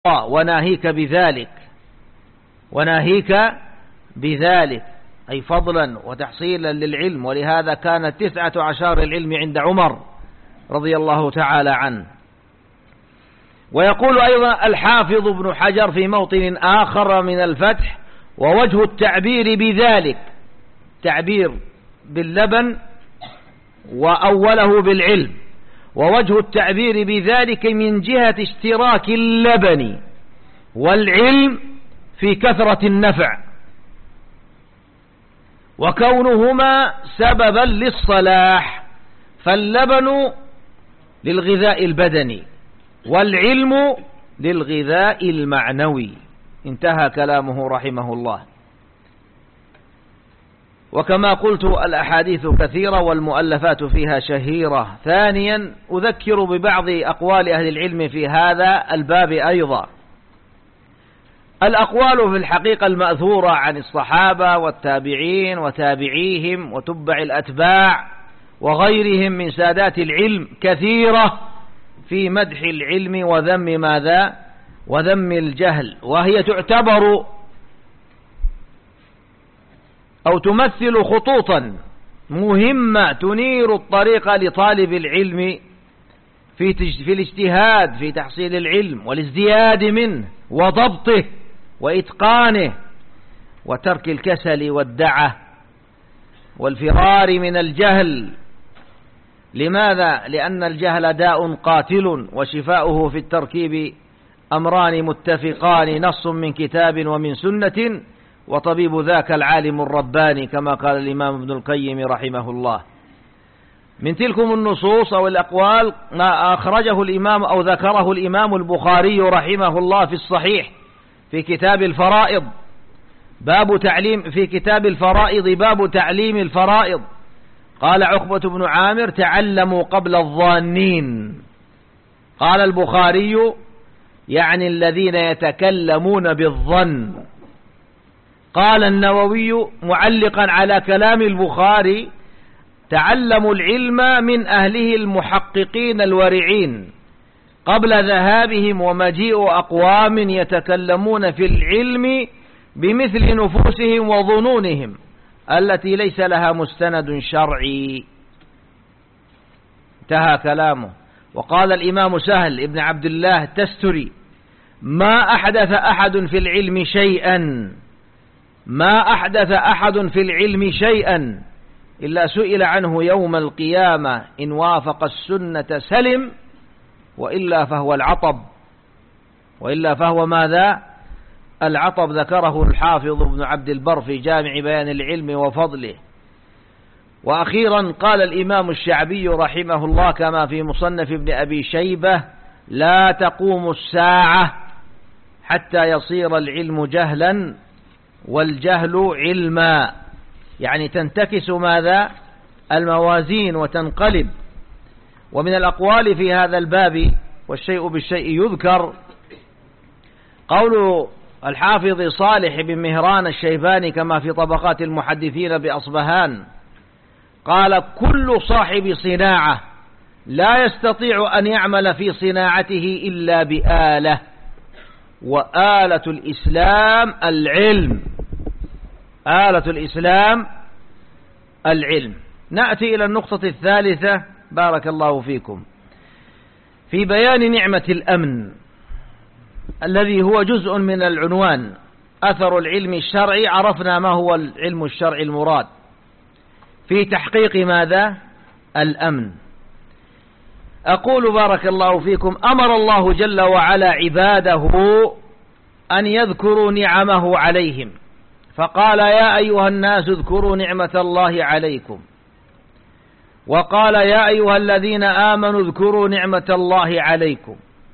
وناهيك بذلك أي فضلا وتحصيلا للعلم. ولهذا كانت 9 أعشار العلم عند عمر رضي الله تعالى عنه. ويقول أيضا الحافظ ابن حجر في موطن آخر من الفتح: ووجه التعبير بذلك، تعبير باللبن وأوله بالعلم، ووجه التعبير بذلك من جهة اشتراك اللبن والعلم في كثرة النفع، وكونهما سببا للصلاح، فاللبن للغذاء البدني والعلم للغذاء المعنوي. انتهى كلامه رحمه الله. وكما قلت الأحاديث كثيرة والمؤلفات فيها شهيرة. ثانيا أذكر ببعض أقوال أهل العلم في هذا الباب أيضا. الأقوال في الحقيقة المأثورة عن الصحابة والتابعين وتابعيهم وتبع الأتباع وغيرهم من سادات العلم كثيرة في مدح العلم وذم ماذا؟ وذم الجهل، وهي تعتبر أو تمثل خطوطا مهمة تنير الطريق لطالب العلم في الاجتهاد في تحصيل العلم والازدياد منه وضبطه وإتقانه وترك الكسل والدعة والفرار من الجهل. لماذا؟ لأن الجهل داء قاتل، وشفاؤه في التركيب أمران متفقان: نص من كتاب ومن سنة، وطبيب ذاك العالم الرباني، كما قال الإمام ابن القيم رحمه الله. من تلكم النصوص أو الأقوال ما أخرجه الإمام أو ذكره الإمام البخاري رحمه الله في الصحيح في كتاب الفرائض، في كتاب الفرائض باب تعليم الفرائض. قال عقبة بن عامر: تعلموا قبل الظانين. قال البخاري: يعني الذين يتكلمون بالظن. قال النووي معلقا على كلام البخاري: تعلموا العلم من أهله المحققين الورعين قبل ذهابهم ومجيء أقوام يتكلمون في العلم بمثل نفوسهم وظنونهم التي ليس لها مستند شرعي. انتهى كلامه. وقال الإمام سهل ابن عبد الله التستري: ما أحدث أحد في العلم شيئا إلا سئل عنه يوم القيامة، إن وافق السنة سلم، وإلا فهو ماذا؟ العطب. ذكره الحافظ ابن عبد البر في جامع بيان العلم وفضله. وأخيرا قال الإمام الشعبي رحمه الله كما في مصنف ابن أبي شيبة: لا تقوم الساعة حتى يصير العلم جهلا والجهل علما، يعني تنتكس ماذا؟ الموازين وتنقلب. ومن الأقوال في هذا الباب والشيء بالشيء يذكر قول الحافظ صالح بن مهران الشيباني كما في طبقات المحدثين بأصبهان، قال: كل صاحب صناعة لا يستطيع أن يعمل في صناعته إلا بآلة، وآلة الإسلام العلم. آلة الإسلام العلم. نأتي إلى النقطة الثالثة بارك الله فيكم، في بيان نعمة الأمن الذي هو جزء من العنوان: أثر العلم الشرعي. عرفنا ما هو العلم الشرعي المراد في تحقيق ماذا؟ الأمن. أقول بارك الله فيكم: أمر الله جل وعلا عباده أن يذكروا نعمه عليهم، فقال: يا أيها الناس اذكروا نعمة الله عليكم. وقال: يا أيها الذين آمنوا اذكروا نعمة الله عليكم.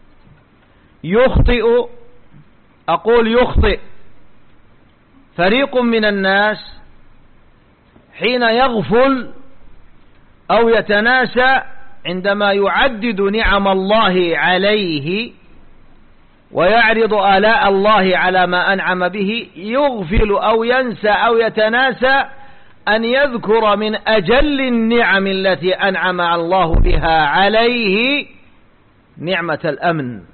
يخطئ فريق من الناس حين يغفل أو يتناسى عندما يعدد نعم الله عليه ويعرض آلاء الله على ما أنعم به، يغفل أو ينسى أو يتناسى أن يذكر من أجل النعم التي أنعم الله بها عليه نعمة الأمن.